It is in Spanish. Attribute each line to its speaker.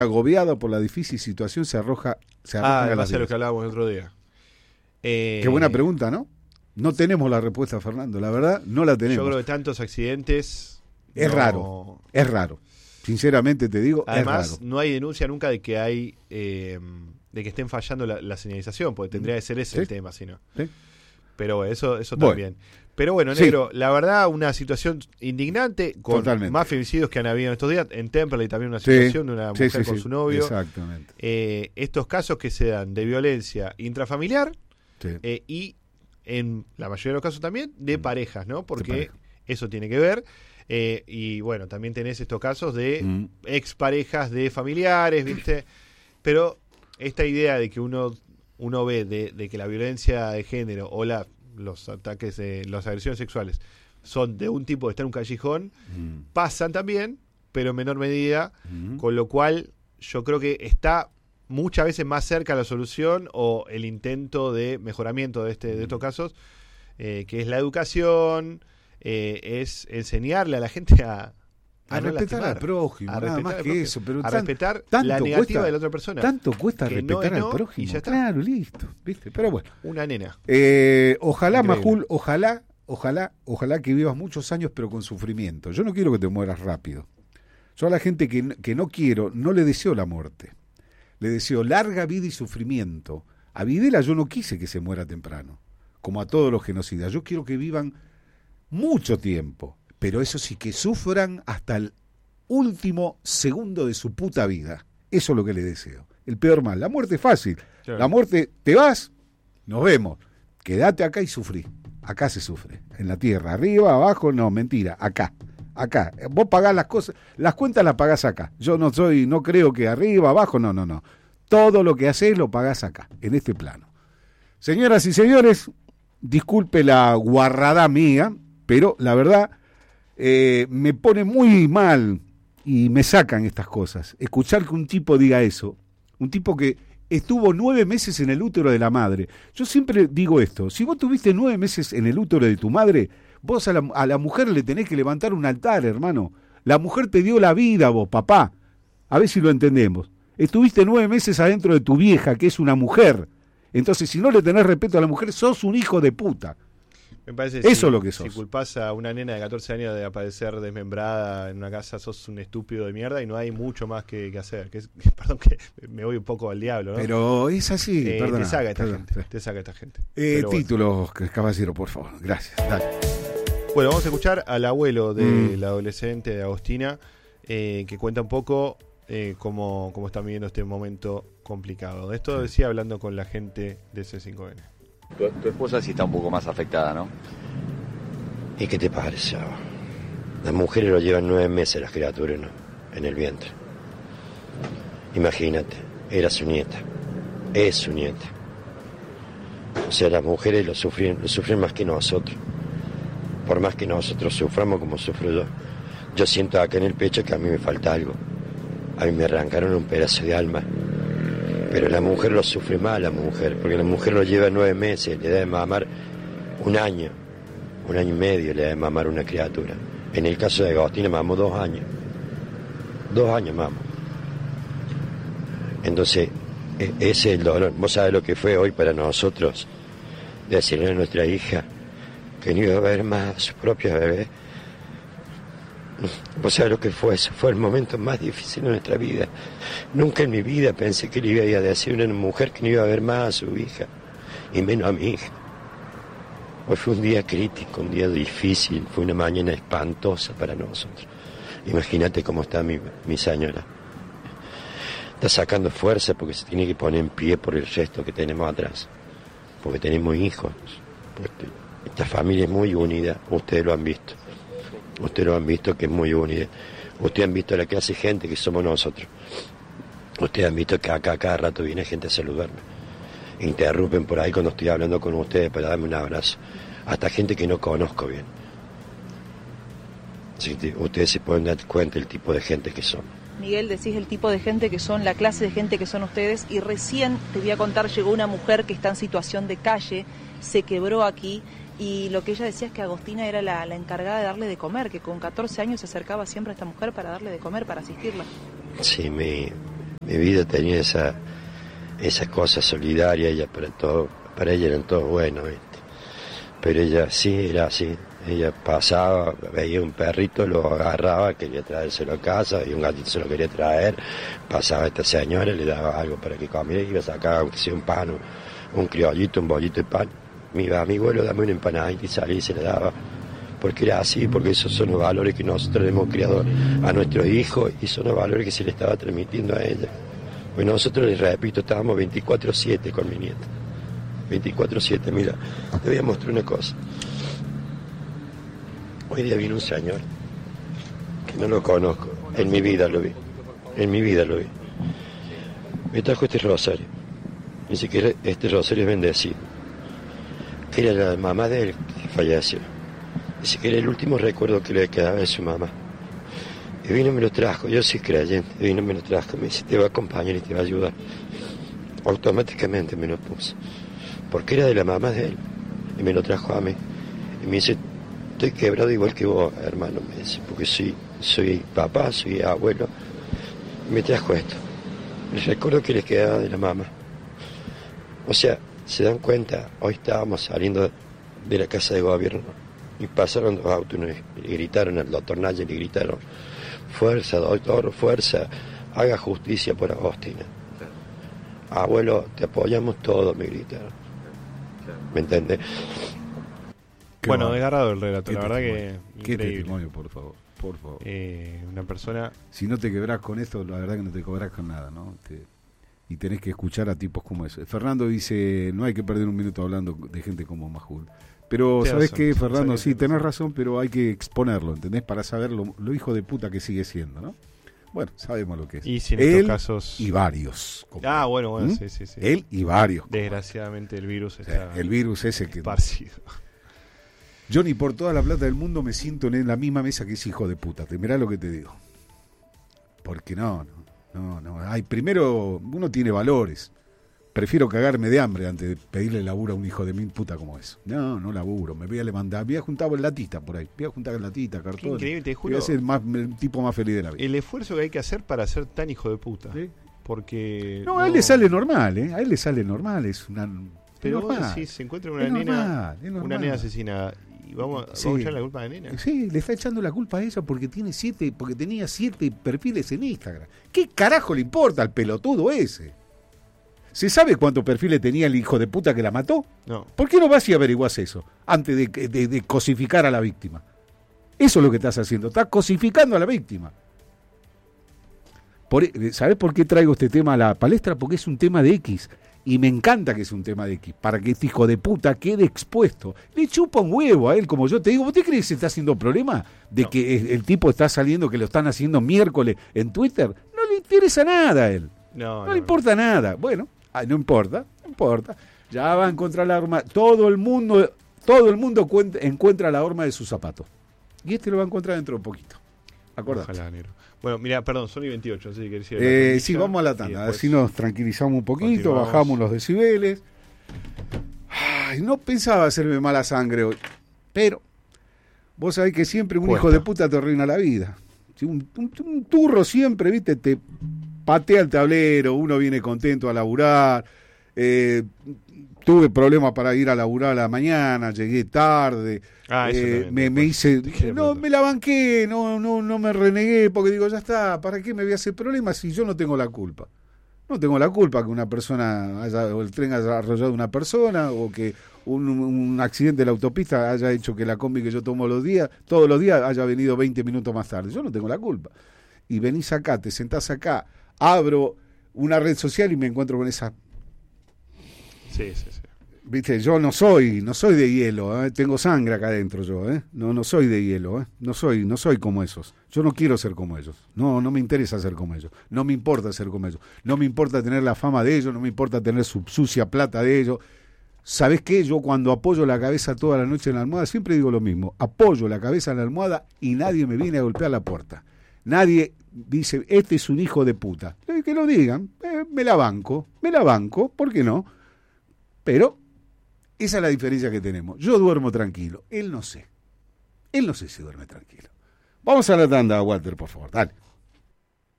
Speaker 1: agobiado por la difícil situación se arrojan a las
Speaker 2: lo que
Speaker 1: vías.
Speaker 2: hablábamos el otro día.
Speaker 1: Qué buena pregunta, ¿no? No tenemos la respuesta, Fernando, la verdad, no la tenemos.
Speaker 2: Yo creo que tantos accidentes...
Speaker 1: Es raro. Sinceramente te digo,
Speaker 2: Además,
Speaker 1: es raro.
Speaker 2: no hay denuncia nunca de que de que estén fallando la señalización, porque tendría que ser ese el tema, si no.
Speaker 1: ¿Sí?
Speaker 2: Pero bueno, eso también. Pero bueno, Negro, la verdad, una situación indignante, con
Speaker 1: Totalmente.
Speaker 2: más femicidios que han habido en estos días. En Temperley también una situación de una mujer con su novio.
Speaker 1: Exactamente.
Speaker 2: Estos casos que se dan de violencia intrafamiliar y, en la mayoría de los casos también, de parejas, ¿no? Porque eso tiene que ver. Y bueno, también tenés estos casos de exparejas de familiares, ¿viste? Pero esta idea de que uno ve de que la violencia de género o los ataques, las agresiones sexuales son de un tipo que está en un callejón, pasan también, pero en menor medida, con lo cual yo creo que está muchas veces más cerca la solución o el intento de mejoramiento de estos casos, que es la educación, es enseñarle a la gente a
Speaker 1: respetar al prójimo, nada más que eso, pero
Speaker 2: respetar la negativa de la otra persona.
Speaker 1: Tanto cuesta respetar al prójimo.
Speaker 2: Y ya está.
Speaker 1: Claro, listo, ¿viste? Pero bueno.
Speaker 2: Una nena.
Speaker 1: Ojalá,
Speaker 2: Increíble.
Speaker 1: Majul, ojalá que vivas muchos años, pero con sufrimiento. Yo no quiero que te mueras rápido. Yo a la gente que no quiero, no le deseo la muerte. Le deseo larga vida y sufrimiento. A Videla yo no quise que se muera temprano, como a todos los genocidas. Yo quiero que vivan mucho tiempo. Pero eso sí, que sufran hasta el último segundo de su puta vida. Eso es lo que le deseo. El peor mal. La muerte es fácil.
Speaker 2: Claro.
Speaker 1: La muerte, te vas, nos vemos. Quédate acá y sufrí. Acá se sufre. En la tierra. Arriba, abajo, no, mentira. Acá. Vos pagás las cosas, las cuentas las pagás acá. Yo no creo que arriba, abajo, no. Todo lo que hacés lo pagás acá, en este plano. Señoras y señores, disculpe la guarrada mía, pero la verdad... me pone muy mal y me sacan estas cosas. Escuchar que un tipo diga eso, un tipo que estuvo 9 meses en el útero de la madre. Yo siempre digo esto, si vos tuviste 9 meses en el útero de tu madre, vos a la mujer le tenés que levantar un altar, hermano. La mujer te dio la vida, vos, papá. A ver si lo entendemos. Estuviste 9 meses adentro de tu vieja, que es una mujer. Entonces, si no le tenés respeto a la mujer, sos un hijo de puta.
Speaker 2: Me parece
Speaker 1: eso es lo que sos.
Speaker 2: Si culpás a una nena de 14 años de aparecer desmembrada en una casa, sos un estúpido de mierda y no hay mucho más que hacer. Perdón que me voy un poco al diablo, ¿no?
Speaker 1: Pero es así, perdona.
Speaker 2: Te saca esta gente.
Speaker 1: Títulos, bueno. Caballero, por favor. Gracias. Dale.
Speaker 2: Bueno, vamos a escuchar al abuelo de la adolescente de Agostina, que cuenta un poco cómo están viviendo este momento complicado. Esto decía hablando con la gente de C5N.
Speaker 3: Tu esposa sí está un poco más afectada, ¿no?
Speaker 4: ¿Y qué te parece? Las mujeres lo llevan 9 meses, las criaturas, ¿no? En el vientre. Imagínate, era su nieta. Es su nieta. O sea, las mujeres lo sufren más que nosotros. Por más que nosotros suframos como sufro yo. Yo siento acá en el pecho que a mí me falta algo. A mí me arrancaron un pedazo de alma. Pero la mujer lo sufre más, la mujer, porque la mujer lo lleva 9 meses, le da de mamar 1 año y medio le da de mamar una criatura. En el caso de Agostina mamó 2 años. 2 años mamó. Entonces, ese es el dolor. Vos sabés lo que fue hoy para nosotros, decirle a nuestra hija que no iba a ver más a su propia bebé. Vos sabés lo que fue eso, fue el momento más difícil de nuestra vida. Nunca en mi vida pensé que le iba a decir a una mujer que no iba a ver más a su hija, y menos a mi hija. Hoy fue un día crítico, un día difícil, fue una mañana espantosa para nosotros. Imagínate cómo está mi señora. Está sacando fuerza porque se tiene que poner en pie por el resto que tenemos atrás, porque tenemos hijos. Esta familia es muy unida, ustedes lo han visto. Ustedes lo han visto que es muy unida. Ustedes han visto la clase de gente que somos nosotros. Ustedes han visto que acá cada rato viene gente a saludarme. Interrumpen por ahí cuando estoy hablando con ustedes para darme un abrazo. Hasta gente que no conozco bien. Así que ustedes se pueden dar cuenta del tipo de gente que son.
Speaker 5: Miguel, decís el tipo de gente que son, la clase de gente que son ustedes, y recién te voy a contar, llegó una mujer que está en situación de calle, se quebró aquí, y lo que ella decía es que Agostina era la encargada de darle de comer, que con 14 años se acercaba siempre a esta mujer para darle de comer, para asistirla.
Speaker 4: Sí, Mi vida tenía esa cosa solidaria, ella para ella eran todos buenos, ¿viste? Pero ella sí era así. Ella pasaba, veía un perrito, lo agarraba, quería traérselo a casa, y un gatito se lo quería traer, pasaba esta señora, le daba algo para que comiera, iba a sacar, aunque sea un pan, un criollito, un bollito de pan. Me iba a mi abuelo, dame una empanadita y salía y se le daba. Porque era así, porque esos son los valores que nosotros hemos criado a nuestros hijos y son los valores que se le estaba transmitiendo a ella. Pues nosotros, les repito, estábamos 24/7 con mi nieta. 24/7, mira, te voy a mostrar una cosa. Hoy día vino un señor que no lo conozco, en mi vida lo vi. Me trajo este rosario. Dice que este rosario es bendecido. Que era la mamá de él que falleció. Dice que era el último recuerdo que le quedaba de su mamá. Y vino y me lo trajo, yo soy creyente, y vino y me lo trajo, me dice, te va a acompañar y te va a ayudar. Automáticamente me lo puse, porque era de la mamá de él, y me lo trajo a mí. Y me dice, estoy quebrado igual que vos, hermano, me dice, porque soy papá, soy abuelo. Y me trajo esto, el recuerdo que les quedaba de la mamá. O sea, se dan cuenta, hoy estábamos saliendo de la casa de gobierno, y pasaron dos autos y le gritaron al doctor Naya, le gritaron, fuerza, doctor, fuerza, haga justicia por Agostina. Abuelo, te apoyamos todos, me gritaron. ¿Me entiendes?
Speaker 2: Bueno, desgarrado el relato, la verdad que
Speaker 1: qué
Speaker 2: increíble.
Speaker 1: testimonio, por favor.
Speaker 2: Una persona...
Speaker 1: Si no te quebrás con esto, la verdad que no te quebrás con nada, ¿no? Y tenés que escuchar a tipos como ese. Fernando dice, no hay que perder un minuto hablando de gente como Majul. Pero, ¿sabés qué, Fernando? Sí, tenés razón, pero hay que exponerlo, ¿entendés? Para saber lo hijo de puta que sigue siendo, ¿no? Bueno, sabemos lo que es.
Speaker 2: Y si en
Speaker 1: él
Speaker 2: estos casos...
Speaker 1: y varios.
Speaker 2: Bueno, sí.
Speaker 1: Él y varios.
Speaker 2: Desgraciadamente el virus está...
Speaker 1: El virus ese que...
Speaker 2: esparcido.
Speaker 1: Yo ni por toda la plata del mundo me siento en la misma mesa que ese hijo de puta. Te mirá lo que te digo. Porque no. Primero, uno tiene valores. Prefiero cagarme de hambre antes de pedirle laburo a un hijo de mil puta como eso. No laburo, me voy a levantar, voy a juntar latita por ahí, cartón.
Speaker 2: Qué increíble, te juro.
Speaker 1: Voy a ser el tipo más feliz de la vida.
Speaker 2: El esfuerzo que hay que hacer para ser tan hijo de puta. ¿Sí? Porque...
Speaker 1: No, a él le sale normal, A él le sale normal, es una...
Speaker 2: Pero
Speaker 1: normal.
Speaker 2: Sí, se encuentra una nena asesinada y vamos a echarle la culpa a la nena.
Speaker 1: Sí, le está echando la culpa a ella porque tenía 7 perfiles en Instagram. ¿Qué carajo le importa al pelotudo ese? ¿Se sabe cuántos perfiles tenía el hijo de puta que la mató?
Speaker 2: No.
Speaker 1: ¿Por qué no vas y averiguás eso antes de cosificar a la víctima? Eso es lo que estás haciendo, estás cosificando a la víctima. ¿Sabés por qué traigo este tema a la palestra? Porque es un tema de X. Y me encanta que es un tema de X, para que este hijo de puta quede expuesto. Le chupa un huevo a él, como yo te digo. ¿Vos te crees que se está haciendo problema de que el tipo está saliendo, que lo están haciendo miércoles en Twitter? No le interesa nada a él. No le importa nada. Bueno, no importa. Ya va a encontrar la arma. Todo el mundo encuentra la arma de su zapato. Y este lo va a encontrar dentro de un poquito. Acordate.
Speaker 2: Ojalá, negro. Bueno, mira, perdón, son y 28, así que decir.
Speaker 1: Sí, vamos a la tanda, así nos tranquilizamos un poquito, bajamos los decibeles. Ay, no pensaba hacerme mala sangre hoy, pero vos sabés que siempre un hijo de puta te arruina la vida. Un turro siempre, viste, te patea el tablero, uno viene contento a laburar. Tuve problemas para ir a laburar a la mañana, llegué tarde, me hice, no me la banqué, no me renegué, porque digo, ya está, ¿para qué me voy a hacer problemas si yo no tengo la culpa? No tengo la culpa que una persona o el tren haya arrollado a una persona, o que un accidente de la autopista haya hecho que la combi que yo tomo todos los días haya venido 20 minutos más tarde. Yo no tengo la culpa. Y venís acá, te sentás acá, abro una red social y me encuentro con esa...
Speaker 2: Sí.
Speaker 1: Viste, yo no soy de hielo, tengo sangre acá adentro yo, no soy de hielo, no soy como esos. Yo no quiero ser como ellos. No me interesa ser como ellos. No me importa ser como ellos. No me importa tener la fama de ellos, no me importa tener su sucia plata de ellos. ¿Sabés qué? Yo cuando apoyo la cabeza toda la noche en la almohada siempre digo lo mismo. Apoyo la cabeza en la almohada y nadie me viene a golpear la puerta. Nadie dice, este es un hijo de puta. Que lo digan, me la banco, ¿por qué no? Pero esa es la diferencia que tenemos. Yo duermo tranquilo, él no sé si duerme tranquilo. Vamos a la tanda, Walter, por favor, dale.